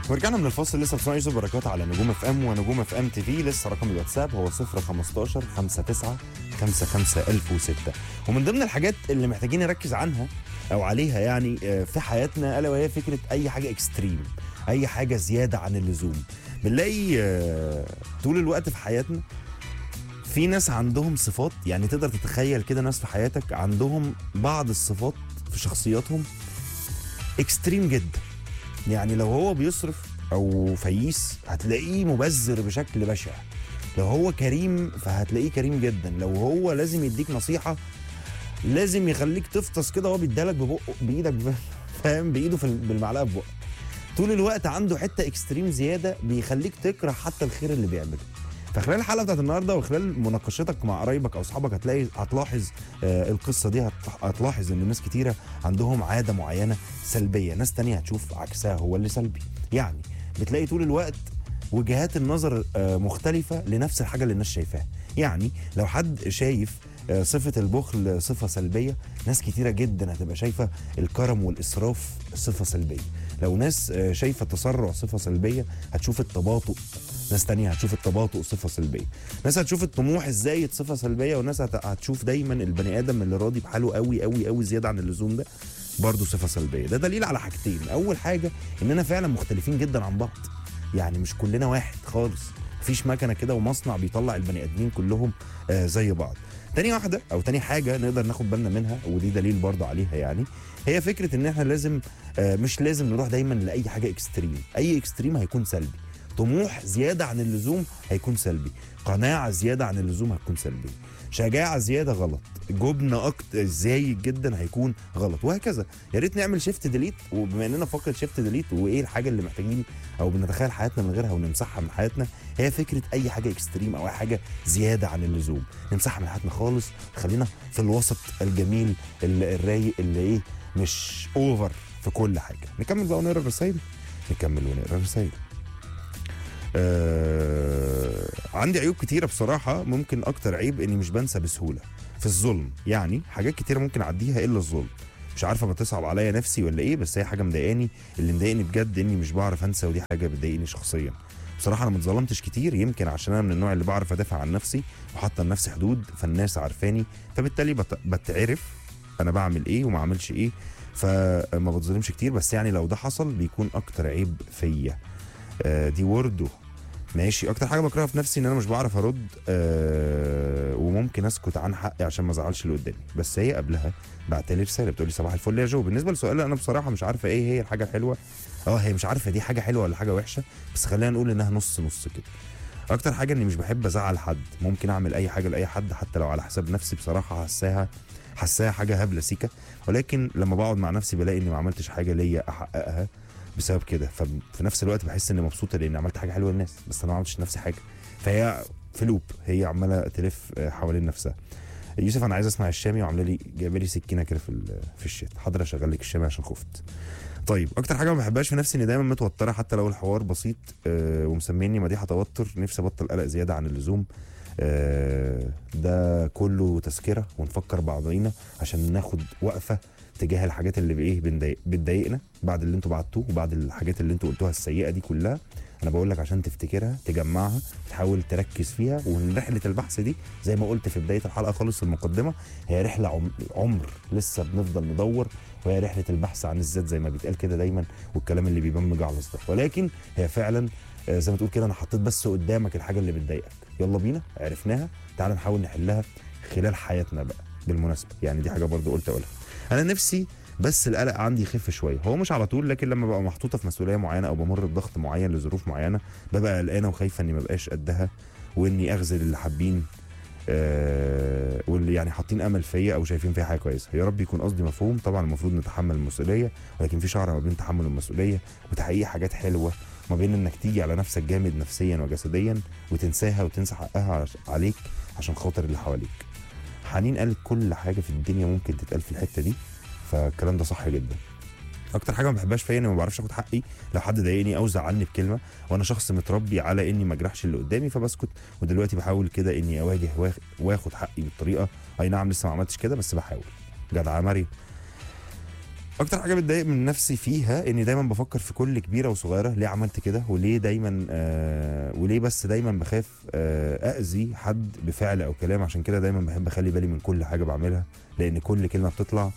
ورجعنا من الفاصل. لسه بتسمع يوسف بركات على نجوم اف ام ونجوم اف ام تي في. لسه رقم الواتساب هو 015 59 55006. ومن ضمن الحاجات اللي محتاجين نركز عنها او عليها يعني في حياتنا، الا وهي فكره اي حاجه اكستريم، اي حاجه زياده عن اللزوم. بنلاقي طول الوقت في حياتنا في ناس عندهم صفات، يعني تقدر تتخيل كده ناس في حياتك عندهم بعض الصفات في شخصياتهم اكستريم جدا. يعني لو هو بيصرف او فييس هتلاقيه مبذر بشكل بشع، لو هو كريم فهتلاقيه كريم جدا، لو هو لازم يديك نصيحة لازم يخليك تفطس كده وهو بيديها لك ببقه بايدك فاهم، بايده بالمعلقة ببقه. طول الوقت عنده حتة اكستريم زيادة بيخليك تكره حتى الخير اللي بيعمله. فخلال الحلقه بتاعت النهارده وخلال مناقشتك مع قرايبك او اصحابك هتلاحظ القصه دي، هتلاحظ ان ناس كتيره عندهم عاده معينه سلبيه، ناس تانية هتشوف عكسها هو اللي سلبي. يعني بتلاقي طول الوقت وجهات النظر مختلفه لنفس الحاجه اللي الناس شايفاها. يعني لو حد شايف صفة البخل صفة سلبية، ناس كتيرة جدا هتبقى شايفة الكرم والإسراف صفة سلبية. لو ناس شايفة التسرع صفة سلبية هتشوف التباطؤ، ناس تانية هتشوف التباطؤ صفة سلبية. ناس هتشوف الطموح الزايد صفة سلبية، وناس هتشوف دايما البني آدم اللي راضي بحاله قوي قوي قوي زيادة عن اللزوم ده برضه صفة سلبية. ده دليل على حاجتين. أول حاجة إننا فعلا مختلفين جدا عن بعض، يعني مش كلنا واحد خالص، مفيش مكنة كده ومصنع بيطلع البني آدمين كلهم زي بعض. تاني واحدة أو تاني حاجة نقدر ناخد بالنا منها، ودي دليل برضه عليها يعني، هي فكرة إن إحنا لازم مش لازم نروح دايما لأي حاجة اكستريم. أي اكستريم هيكون سلبي. طموح زيادة عن اللزوم هيكون سلبي، قناعة زيادة عن اللزوم هتكون سلبية، شجاعة زيادة غلط، جبن أكتر زايد جدا هيكون غلط، وهكذا. يا ريت نعمل شيفت ديليت، وبما إننا فقط شيفت ديليت وإيه الحاجة اللي محتاجين أو بنتخيل حياتنا من غيرها ونمسحها من حياتنا، هي فكرة أي حاجة اكستريم أو أي حاجة زيادة عن اللزوم نمسحها من حياتنا خالص. خلينا في الوسط الجميل الرايق اللي إيه، مش أوفر في كل حاجة. نكمل بقى ونقرا الرسايل. عندي عيوب كتيرة بصراحة. ممكن أكتر عيب إني مش بنسى بسهولة في الظلم. يعني حاجات كتيرة ممكن أعديها إلا الظلم. مش عارفة بتصعب عليا نفسي ولا إيه، بس هي حاجة مضايقاني. اللي مضايقني بجد إني مش بعرف أنسى، ودي حاجة بتضايقني شخصيا. بصراحة أنا متظلمتش كتير، يمكن عشان أنا من النوع اللي بعرف أدافع عن نفسي وحاطة لنفسي حدود، فالناس عارفاني، فبالتالي بتعرف أنا بعمل إيه وما أعملش إيه، فما بتظلمش كتير. بس يعني لو ده حصل بيكون أكتر عيب فيا. دي وردو ماشي. اكتر حاجه بكرهها في نفسي ان انا مش بعرف ارد، وممكن اسكت عن حقي عشان ما ازعلش اللي قدامي. بس هي قبلها بعت لي رساله بتقول لي صباح الفل يا جو. بالنسبه لسؤال انا بصراحه مش عارفه ايه هي الحاجه الحلوه. هي مش عارفه دي حاجه حلوه ولا حاجه وحشه، بس خلينا نقول انها نص نص كده. اكتر حاجه اني مش بحب ازعل حد. ممكن اعمل اي حاجه لاي حد حتى لو على حساب نفسي. بصراحه حساها حاجه هبله سيكه، ولكن لما بقعد مع نفسي بلاقي اني ما عملتش حاجه ليا احققها بسبب كده. ففي نفس الوقت بحس اني مبسوطه لاني عملت حاجه حلوه للناس، بس انا ما عملتش لنفسي حاجه. فهي في لوب، هي عماله تلف حوالين نفسها. يوسف انا عايز اسمع الشامي، وعامله لي جايبه لي سكينه كده في الشات. حاضر اشغل لك الشامي عشان خفت. طيب اكتر حاجه ما بحبهاش في نفسي اني دايما متوتره حتى لو الحوار بسيط، ومسميني مديحه توتر. نفسي ابطل قلق زياده عن اللزوم. ده كله تذكره ونفكر بعضينا عشان ناخد وقفه تجاه الحاجات اللي بايه بتضايقنا بعد اللي انتوا بعتوه وبعد الحاجات اللي انتوا قلتوها السيئه دي كلها. انا بقول لك عشان تفتكرها، تجمعها، تحاول تركز فيها. ومن رحله البحث دي زي ما قلت في بدايه الحلقه خالص في المقدمه، هي رحله عمر لسه بنفضل ندور، وهي رحله البحث عن الذات زي ما بيتقال كده دايما، والكلام اللي بيبان مجعلص ده. ولكن هي فعلا زي ما تقول كده، انا حطيت بس قدامك الحاجه اللي بتضايقك، يلا بينا عرفناها، تعال نحاول نحلها خلال حياتنا بقى. بالمناسبه يعني دي حاجه برضو قلت اقولها، انا نفسي بس القلق عندي يخف شويه. هو مش على طول، لكن لما ببقى محطوطه في مسؤوليه معينه او بمر بضغط معين لظروف معينه ببقى قلقانه وخايفه اني ما بقاش قدها، واني اخذل اللي حابين واللي يعني حاطين امل فيا او شايفين فيها حاجه كويسه. يا رب يكون قصدي مفهوم. طبعا المفروض نتحمل المسؤوليه، ولكن في شعره ما بين تحمل المسؤوليه وتحقيق حاجات حلوه، ما بين انك تيجي على نفسك جامد نفسيا وجسديا وتنساها وتنسى حقها عليك عشان خاطر اللي حواليك. حنين قالت كل حاجه في الدنيا ممكن تتقال في الحته دي، فالكلام ده صح جدا. اكتر حاجه ما بحبهاش فيا اني ما بعرفش اخد حقي لو حد ضايقني او زعلني بكلمه، وانا شخص متربي على اني ما اجرحش اللي قدامي فبسكت. ودلوقتي بحاول كده اني اواجه واخد حقي بالطريقه. اي نعم لسه ما عملتش كده بس بحاول. جدع مريم. اكتر حاجه بتضايق من نفسي فيها اني دايما بفكر في كل كبيره وصغيره، ليه عملت كده وليه دايما وليه بس دايما بخاف اذي حد بفعل او كلام. عشان كده دايما بحب اخلي بالي من كل حاجه بعملها، لان كل كلمه بتطلع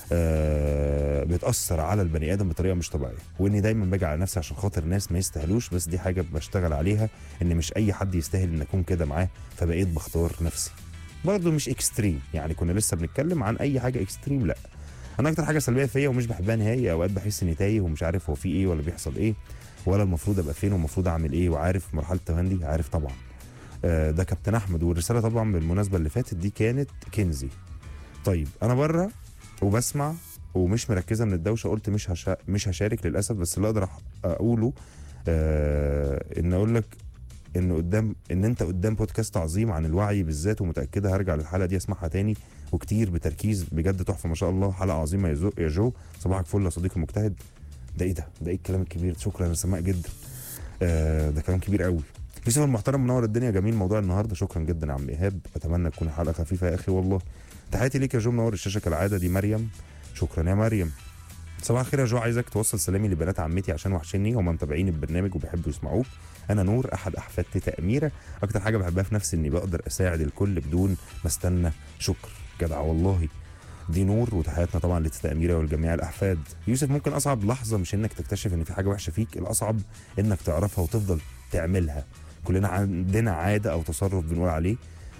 بتاثر على البني ادم بطريقه مش طبيعيه. واني دايما باجي على نفسي عشان خاطر الناس ما يستاهلوش، بس دي حاجه بشتغل عليها، ان مش اي حد يستاهل ان اكون كده معاه، فبقيت بختار نفسي. برضه مش اكستريم، يعني كنا لسه بنتكلم عن اي حاجه اكستريم، لا. انا اكتر حاجه سلبيه فيا ومش بحبها نهائي، اوقات بحس اني تايه ومش عارف هو في ايه ولا بيحصل ايه، ولا المفروض ابقى فين والمفروض اعمل ايه. وعارف مرحله تهندي، عارف طبعا. ده كابتن احمد. والرساله طبعا بالمناسبه اللي فاتت دي كانت كنزي. طيب انا بره وبسمع ومش مركزه من الدوشه، قلت مش هشارك للاسف، بس اللي اقدر اقوله ان اقول لك ان انت قدام بودكاست عظيم عن الوعي بالذات، ومتاكده هرجع للحلقه دي اسمعها تاني وكتير بتركيز، بجد تحفه ما شاء الله، حلقه عظيمه يا جو. صباحك فل يا صديقي المجتهد. ده ايه ده ايه الكلام الكبير؟ شكرا يا سماء جدا. ده كلام كبير قوي. يوسف المحترم منور الدنيا، جميل موضوع النهارده، شكرا جدا يا عم ايهاب، اتمنى تكون الحلقه خفيفه يا اخي والله. تحياتي ليك يا جو، منور الشاشه كالعاده. دي مريم، شكرا يا مريم. صباح الخير يا جو، عايزك توصل سلامي لبنات عمتي عشان وحشني، هم متابعين البرنامج وبيحبوا يسمعوك. انا نور، احد احفاد تيتا اميره. اكتر حاجه بحبها في نفسي اني بقدر اساعد الكل بدون ما استنى شكر. جدع والله. دي نور، وتحياتنا طبعا لتيتا اميره والجميع الاحفاد. يوسف، ممكن اصعب لحظه مش انك تكتشف ان في حاجه وحشه فيك، الاصعب انك تعرفها وتفضل تعملها. كلنا عندنا عاده او تصرف بنقول عليه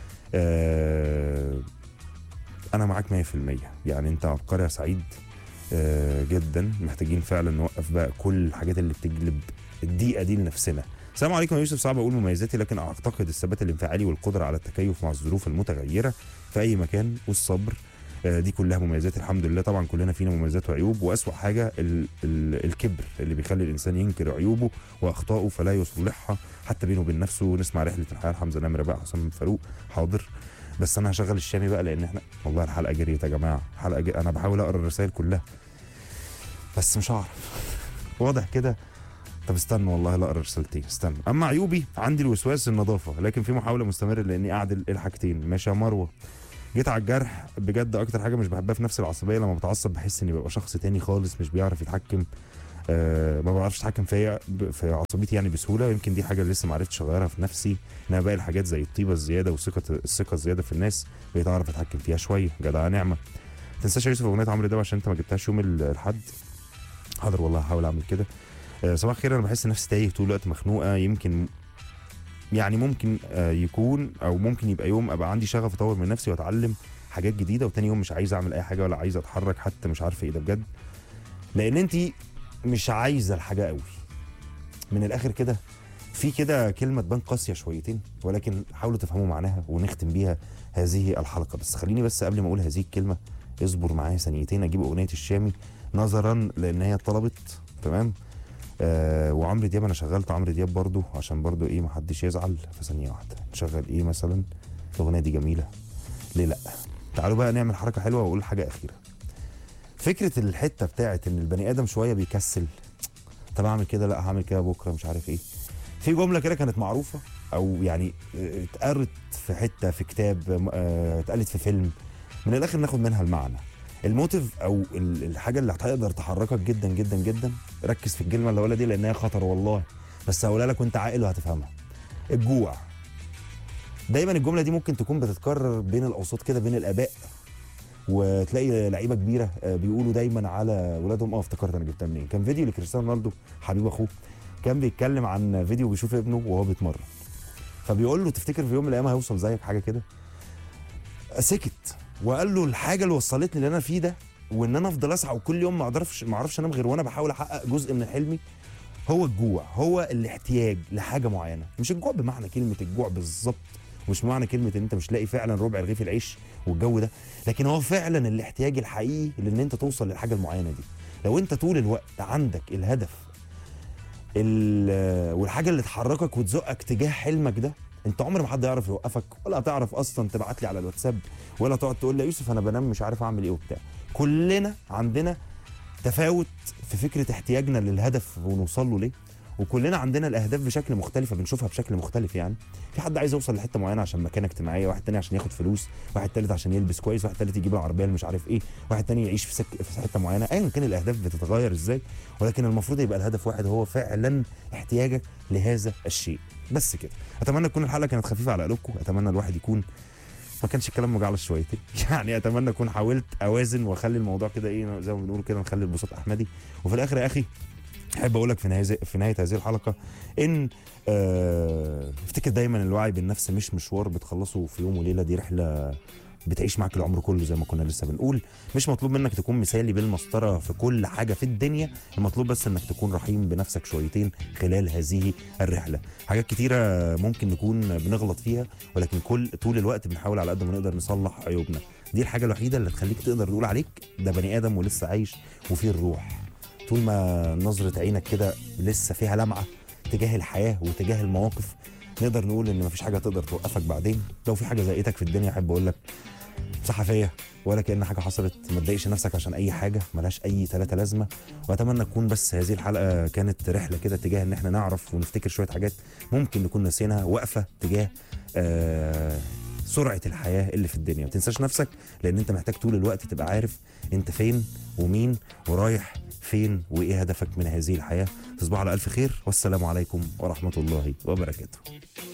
انا معاك 100%. يعني انت عبقري يا سعيد جدا. محتاجين فعلا نوقف بقى كل الحاجات اللي بتجلب الضيقه دي لنفسنا. السلام عليكم يا يوسف، صعب اقول مميزاتي، لكن اعتقد الثبات الانفعالي والقدره على التكيف مع الظروف المتغيره في اي مكان، والصبر. دي كلها مميزات الحمد لله. طبعا كلنا فينا مميزات وعيوب، واسوأ حاجه الكبر اللي بيخلي الانسان ينكر عيوبه واخطائه فلا يصلحها حتى بينه وبين نفسه. نسمع رحله الحياه لحمزه نمره بقى، حسام فاروق. حاضر، بس انا هشغل الشامي بقى لان احنا والله الحلقه جريت يا جماعه، انا بحاول اقرا الرسائل كلها بس مش هعرف. واضح كده. طب استنى والله لا اقرا رسالتين، استنى. اما عيوبي، عندي الوسواس النظافه، لكن في محاوله مستمره لاني اعدل الحاجتين. ماشي يا مروه. جيت على الجرح بجد، اكتر حاجه مش بحبها في نفسي العصبيه. لما بتعصب بحس اني ببقى شخص تاني خالص، مش بيعرف يتحكم ما بعرفش اتحكم في عصبيتي يعني بسهوله. يمكن دي حاجه لسه ما عرفتش اغيرها في نفسي. انما باقي الحاجات زي الطيبه الزياده الثقه الزياده في الناس بقيت اعرف اتحكم فيها شويه. جدع نعمه. ما تنساش يا يوسف اغنيه عمرو دياب عشان انت ما جبتهاش يوم الاحد. حاضر والله هحاول اعمل كده. صباح الخير، انا بحس نفسي تايه طول الوقت، مخنوقه. يمكن يعني ممكن يكون او ممكن يبقى يوم ابقى عندي شغف اطور من نفسي واتعلم حاجات جديده، وتاني يوم مش عايز اعمل اي حاجه ولا عايز اتحرك حتى، مش عارفه ايه ده بجد. لان انت مش عايزه الحاجه قوي من الاخر كده. في كده كلمه تبان قاسيه شويتين، ولكن حاولوا تفهموا معناها ونختم بيها هذه الحلقه. بس خليني بس قبل ما اقول هذه الكلمه اصبر معايا ثانيتين، اجيب اغنيه الشامي نظرا لان هي طلبت. تمام. وعمرو دياب، انا شغلت عمرو دياب برضو عشان برضو ايه ما حدش يزعل. في ثانيه واحده نشغل ايه مثلا. الاغنيه دي جميله، ليه لا. تعالوا بقى نعمل حركه حلوه واقول حاجه اخيره. فكره الحته بتاعت ان البني ادم شويه بيكسل، طب اعمل كده لا هعمل كده بكره مش عارف ايه. في جمله كده كانت معروفه او يعني اتقرت في حته في كتاب، اتقالت في فيلم. من الاخر ناخد منها المعنى، الموتيف او الحاجه اللي هتقدر تحركك جدا جدا جدا. ركز في الكلمه اللي هقولها دي لان هي خطر والله، بس هقولها لك وانت عاقل وهتفهمها. الجوع. دايما الجمله دي ممكن تكون بتتكرر بين الاوساط كده، بين الاباء، وتلاقي لعيبه كبيره بيقولوا دايما على ولادهم. افتكرت انا جبتها منين. كان فيديو لكريستيانو رونالدو حبيب اخوه، كان بيتكلم عن فيديو بيشوف ابنه وهو بيتمرن، فبيقول له تفتكر في يوم من الايام هيوصل زيك حاجه كده؟ سكت وقال له الحاجه اللي وصلتني اللي انا فيه ده، وان انا افضل اسعى وكل يوم ما اعرفش انام غير وانا بحاول احقق جزء من حلمي، هو الجوع، هو الاحتياج لحاجه معينه. مش الجوع بمعنى كلمه الجوع بالظبط، مش بمعنى كلمه ان انت مش لاقي فعلا ربع رغيف العيش والجو ده، لكن هو فعلا الاحتياج الحقيقي لان انت توصل للحاجه المعينه دي. لو انت طول الوقت عندك الهدف والحاجه اللي تحركك وتزقك تجاه حلمك ده، انت عمر ما حد يعرف يوقفك، ولا هتعرف اصلا تبعت لي على الواتساب، ولا تقعد تقول لي يا يوسف انا بنام مش عارف اعمل ايه وبتاع. كلنا عندنا تفاوت في فكره احتياجنا للهدف ونوصل له ليه، وكلنا عندنا الاهداف بشكل مختلف، بنشوفها بشكل مختلف. يعني في حد عايز يوصل لحته معينه عشان مكانه اجتماعيه، واحد تاني عشان ياخد فلوس، واحد تالت عشان يلبس كويس، واحد تالت يجيب العربيه اللي مش عارف ايه، واحد تاني يعيش في حته معينه. ايا كان الاهداف بتتغير ازاي، ولكن المفروض يبقى الهدف واحد، هو فعلا احتياجك لهذا الشيء. بس كده. اتمنى تكون الحلقه كانت خفيفه على قلوبكم، اتمنى الواحد يكون ما كانش الكلام مجعلص شويتين. يعني اتمنى اكون حاولت اوازن واخلي الموضوع كده ايه زي ما بنقول كده، نخلي البساط احمدي. وفي الاخر يا اخي احب اقول لك في نهايه هذه الحلقه ان افتكر دايما الوعي بالنفس مش مشوار بتخلصه في يوم وليله، دي رحله بتعيش معاك العمر كله. زي ما كنا لسه بنقول، مش مطلوب منك تكون مثالي بالمسطره في كل حاجه في الدنيا، المطلوب بس انك تكون رحيم بنفسك شويتين خلال هذه الرحله. حاجات كتيره ممكن نكون بنغلط فيها، ولكن طول الوقت بنحاول على قد ما نقدر نصلح عيوبنا. دي الحاجه الوحيده اللي تخليك تقدر تقول عليك ده بني ادم ولسه عايش وفيه الروح. طول ما نظره عينك كده لسه فيها لمعه تجاه الحياه وتجاه المواقف، نقدر نقول ان مفيش حاجه تقدر توقفك بعدين. لو في حاجه زقتك في الدنيا احب اقول لك صحفيه، ولا كأن حاجه حصلت. ما تضايقش نفسك عشان اي حاجه ملهاش اي ثلاثه لازمه. واتمنى تكون بس هذه الحلقه كانت رحله كده تجاه ان احنا نعرف ونفتكر شويه حاجات ممكن نكون نسيناها، وقفه تجاه سرعه الحياه اللي في الدنيا. ما تنساش نفسك، لان انت محتاج طول الوقت تبقى عارف انت فين ومين ورايح فين وايه هدفك من هذه الحياه. تصبحوا على الف خير، والسلام عليكم ورحمه الله وبركاته.